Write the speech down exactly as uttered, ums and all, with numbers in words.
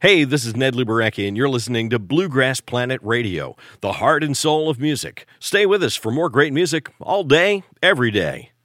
Hey, this is Ned Luberecki, and you're listening to Bluegrass Planet Radio, the heart and soul of music. Stay with us for more great music all day, every day.